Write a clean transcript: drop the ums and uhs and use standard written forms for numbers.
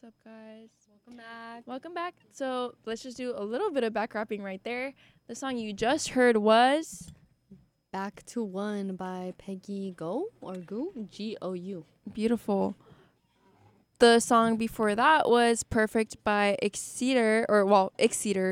up, guys? Welcome back. Welcome back. So let's just do a little bit of back rapping right there. The song you just heard was Back to One by Peggy Gou or Gou, Gou. beautiful. The song before that was Perfect by Exeter, Exeter.